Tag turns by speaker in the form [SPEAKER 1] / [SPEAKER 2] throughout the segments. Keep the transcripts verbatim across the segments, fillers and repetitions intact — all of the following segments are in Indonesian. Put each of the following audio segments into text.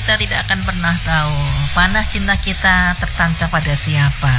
[SPEAKER 1] kita tidak akan pernah tahu panas cinta kita tertancap pada siapa.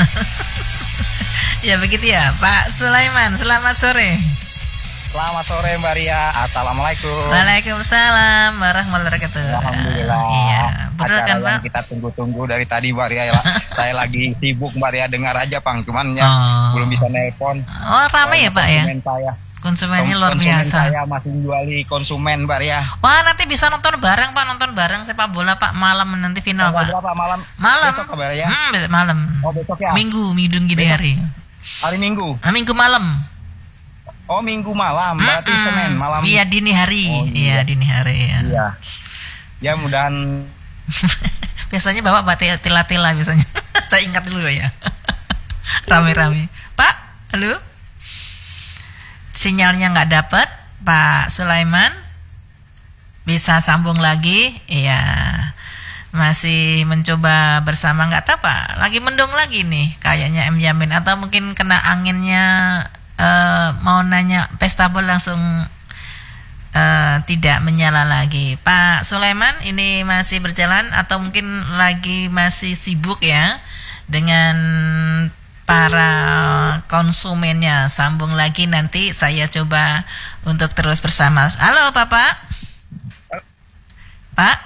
[SPEAKER 1] Ya begitu ya Pak Sulaiman. Selamat sore.
[SPEAKER 2] Selamat sore Mbak Ria. Assalamualaikum.
[SPEAKER 1] Waalaikumsalam warahmatullahi wabarakatuh.
[SPEAKER 2] Alhamdulillah.
[SPEAKER 1] Iya, betul
[SPEAKER 2] acara
[SPEAKER 1] kan
[SPEAKER 2] yang
[SPEAKER 1] Pak?
[SPEAKER 2] kita tunggu-tunggu dari tadi Mbak Ria. Saya lagi sibuk Mbak Ria, dengar aja Pang. Cuman ya
[SPEAKER 1] Oh.
[SPEAKER 2] belum bisa nelpon.
[SPEAKER 1] Oh, ramai ya Pak ya?
[SPEAKER 2] Konsumen saya.
[SPEAKER 1] Konsumennya luar
[SPEAKER 2] Konsumen
[SPEAKER 1] biasa.
[SPEAKER 2] saya masih juali konsumen Mbak Ria.
[SPEAKER 1] Wah, nanti bisa nonton bareng Pak, nonton bareng sepak bola Pak, malam nanti final
[SPEAKER 2] Tanggal
[SPEAKER 1] Pak.
[SPEAKER 2] berapa malam?
[SPEAKER 1] Malam.
[SPEAKER 2] Besok Mbak Ria.
[SPEAKER 1] Hmm, besok malam.
[SPEAKER 2] Oh besok ya?
[SPEAKER 1] Minggu, minggu gini
[SPEAKER 2] Besok.
[SPEAKER 1] hari.
[SPEAKER 2] Hari Minggu.
[SPEAKER 1] Ah, minggu malam.
[SPEAKER 2] Oh Minggu malam. Berarti
[SPEAKER 1] Mm-mm.
[SPEAKER 2] Senin malam.
[SPEAKER 1] Iya, dini hari.
[SPEAKER 2] Oh,
[SPEAKER 1] iya.
[SPEAKER 2] iya.
[SPEAKER 1] dini hari ya.
[SPEAKER 2] Iya. Ya mudahan.
[SPEAKER 1] Biasanya Bapak batik tila-tila biasanya. Saya ingat dulu ya. Rame-rame. Pak, halo? Sinyalnya nggak dapat, Pak Sulaiman. Bisa sambung lagi? Iya. Masih mencoba bersama, nggak tahu Pak. Lagi mendung lagi nih kayaknya M Yamin, atau mungkin kena anginnya. Uh, mau nanya pesta bola langsung uh, tidak menyala lagi. Pak Sulaiman, ini masih berjalan atau mungkin lagi masih sibuk ya dengan para konsumennya? Sambung lagi, nanti saya coba untuk terus bersama. Halo Bapak. Pak?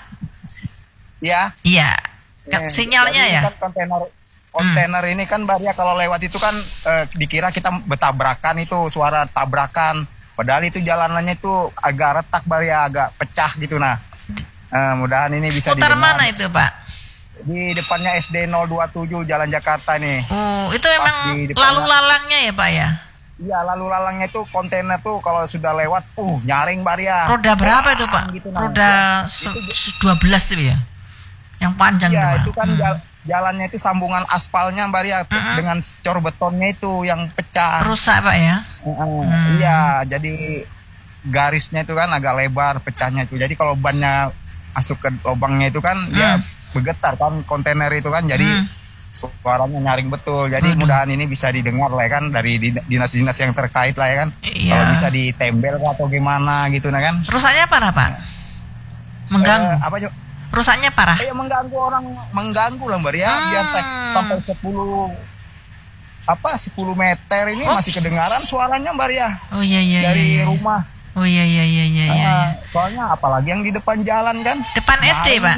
[SPEAKER 2] Ya.
[SPEAKER 1] Iya.
[SPEAKER 2] Eh,
[SPEAKER 1] Sinyalnya
[SPEAKER 2] jadi
[SPEAKER 1] ya?
[SPEAKER 2] Kan kontainer kontainer hmm. ini kan Mbak Ria, kalau lewat itu kan eh, dikira kita bertabrakan, itu suara tabrakan. Padahal itu jalanannya itu agak retak Mbak Ria, agak pecah gitu. Nah, eh, mudahan ini bisa
[SPEAKER 1] seputar
[SPEAKER 2] didengar.
[SPEAKER 1] mana itu Pak?
[SPEAKER 2] Di depannya S D nol dua tujuh Jalan Jakarta nih.
[SPEAKER 1] Oh, itu memang
[SPEAKER 2] depannya,
[SPEAKER 1] lalu lalangnya ya Pak ya?
[SPEAKER 2] Iya, lalu lalangnya itu kontainer tuh kalau sudah lewat, uh nyaring Mbak Ria.
[SPEAKER 1] Roda berapa itu Pak?
[SPEAKER 2] Gitu, nah.
[SPEAKER 1] Roda dua belas itu ya? Yang panjang
[SPEAKER 2] ya,
[SPEAKER 1] itu Pak?
[SPEAKER 2] Itu kan
[SPEAKER 1] hmm.
[SPEAKER 2] jal- jalannya itu sambungan aspalnya Mbak Ria, mm-hmm. dengan cor betonnya itu yang pecah.
[SPEAKER 1] Rusak Pak ya?
[SPEAKER 2] Hmm. Iya, jadi garisnya itu kan agak lebar pecahnya itu. Jadi kalau bannya masuk ke lubangnya itu kan mm. ya bergetar kan kontainer itu kan, jadi mm. suaranya nyaring betul. Jadi Aduh. mudahan ini bisa didengar lah kan dari dinas-dinas yang terkait lah ya kan. Iya. Kalau bisa ditembel atau gimana gitu nah kan.
[SPEAKER 1] Rusaknya parah Pak? Mengganggu?
[SPEAKER 2] Eh, apa Cuk?
[SPEAKER 1] Rusaknya parah?
[SPEAKER 2] Kayak mengganggu orang, mengganggu lah Mbak Ria. Hmm. Biasa sampai sepuluh apa sepuluh meter ini oh. masih kedengaran suaranya Mbak Ria.
[SPEAKER 1] Oh iya iya
[SPEAKER 2] dari
[SPEAKER 1] iya, iya.
[SPEAKER 2] rumah.
[SPEAKER 1] Oh iya iya iya iya iya.
[SPEAKER 2] Nah, soalnya apalagi yang di depan jalan kan.
[SPEAKER 1] Depan nah, S D Pak?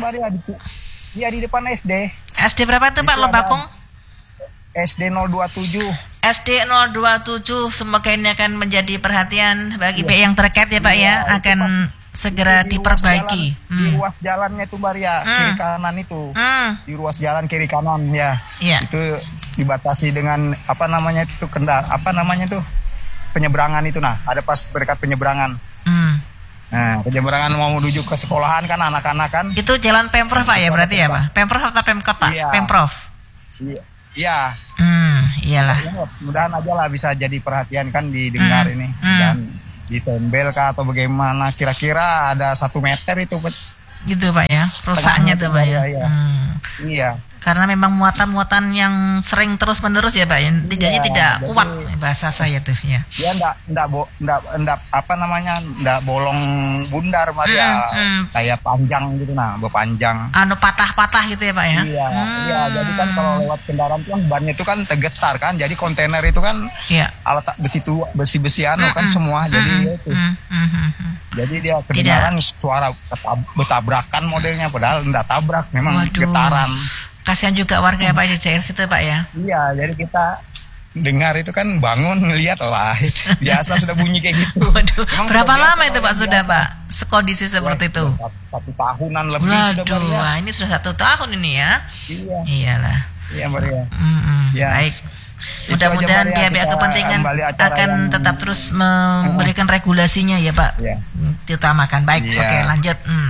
[SPEAKER 2] Iya di depan S D.
[SPEAKER 1] S D berapa tuh Pak Lebakung?
[SPEAKER 2] S D nol dua tujuh.
[SPEAKER 1] S D nol dua tujuh, semoga ini akan menjadi perhatian bagi pihak yang terkait ya Pak ya, ya akan segera di diperbaiki.
[SPEAKER 2] Jalan, hmm. Di ruas jalannya itu Mbak Ria, hmm. kiri kanan itu. Hmm. Di ruas jalan kiri kanan ya. ya. Itu dibatasi dengan apa namanya itu kendal, apa namanya itu penyeberangan itu, nah ada pas berdekat penyeberangan. Hmm. Nah penyeberangan mau menuju ke sekolahan kan anak-anak kan.
[SPEAKER 1] Itu jalan Pemprov Pak ya berarti ya Pak? Pemprov atau Pemkot Pak?
[SPEAKER 2] Iya.
[SPEAKER 1] Pemprov.
[SPEAKER 2] Iya. Iya.
[SPEAKER 1] Hmm, iyalah.
[SPEAKER 2] Mudahan aja lah bisa jadi perhatian kan didengar hmm. ini hmm. dan ditembel kah atau bagaimana, kira-kira ada satu meter itu
[SPEAKER 1] gitu Pak ya rusaknya tuh Pak ya, ya. Hmm.
[SPEAKER 2] Iya
[SPEAKER 1] karena memang muatan-muatan yang sering terus-menerus ya Pak ya, tidaknya iya, tidak jadi, kuat bahasa saya tuh ya
[SPEAKER 2] ya enggak enggak bo, enggak, enggak apa namanya enggak bolong bundar Mbak ya hmm, hmm. kayak panjang gitu nah berpanjang
[SPEAKER 1] anu patah-patah gitu ya Pak ya.
[SPEAKER 2] Iya
[SPEAKER 1] hmm.
[SPEAKER 2] iya jadi kan kalau lewat kendaraan itu kan bannya itu kan tergetar kan, jadi kontainer itu kan iya. alat besi tua besi-besi anu hmm, kan semua hmm, jadi hmm, itu hmm, hmm, hmm. jadi dia kedengaran suara bertabrakan modelnya padahal enggak tabrak, memang Waduh. getaran.
[SPEAKER 1] Kasihan juga warga ya Pak di daerah situ Pak ya.
[SPEAKER 2] Iya, jadi kita dengar itu kan bangun ngelihat lah biasa sudah bunyi kayak gitu.
[SPEAKER 1] Waduh, berapa lama itu Pak biasa. Sudah Pak sekondisi seperti ya, itu?
[SPEAKER 2] Satu tahunan lebih.
[SPEAKER 1] Waduh,
[SPEAKER 2] sudah
[SPEAKER 1] wah, ini sudah satu tahun ini ya.
[SPEAKER 2] Iya.
[SPEAKER 1] Iyalah.
[SPEAKER 2] Iya Maria.
[SPEAKER 1] Mm-hmm. Ya. Baik. Mudah-mudahan pihak-pihak kepentingan akan yang... tetap terus memberikan regulasinya ya Pak. Iya. Diutamakan. Baik, iya. Oke lanjut. Hmm.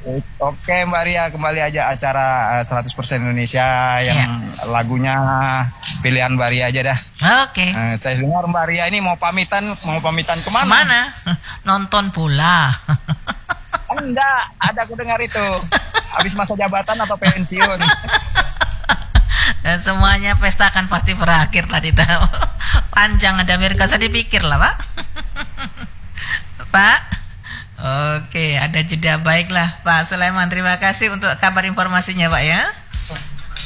[SPEAKER 2] Oke Mbak Ria, kembali aja acara uh, seratus persen Indonesia yang yeah. lagunya pilihan Mbak Ria aja dah.
[SPEAKER 1] Oke. Okay.
[SPEAKER 2] Uh, saya dengar Mbak Ria ini mau pamitan, mau pamitan kemana?
[SPEAKER 1] Kemana? Nonton bola.
[SPEAKER 2] Enggak, ada aku dengar itu. Habis masa jabatan atau pensiun?
[SPEAKER 1] Semuanya pesta kan pasti berakhir tadi tahu. Panjang ada Amerika, saya dipikir lah Pak. Pak. Oke, ada jeda. Baiklah Pak Sulaiman, terima kasih untuk kabar informasinya Pak ya.